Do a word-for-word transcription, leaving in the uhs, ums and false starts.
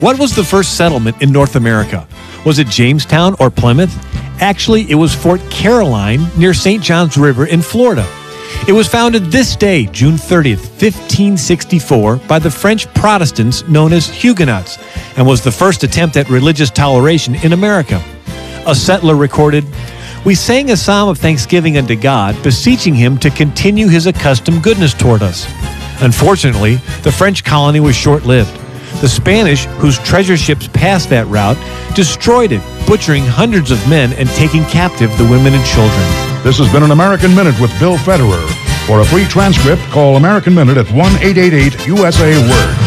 What was the first settlement in North America? Was it Jamestown or Plymouth? Actually, it was Fort Caroline near Saint Johns River in Florida. It was founded this day, June thirtieth, fifteen sixty-four, by the French Protestants known as Huguenots, and was the first attempt at religious toleration in America. A settler recorded, "We sang a psalm of thanksgiving unto God, beseeching him to continue his accustomed goodness toward us." Unfortunately, the French colony was short-lived. The Spanish, whose treasure ships passed that route, destroyed it, butchering hundreds of men and taking captive the women and children. This has been an American Minute with Bill Federer. For a free transcript, call American Minute at one eight eight eight U S A Word.